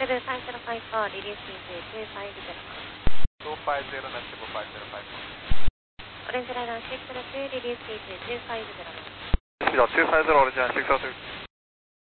7554, release CT250. 250 なって55051. Orange Rider 602, release CT250. 250 Orange Line 602.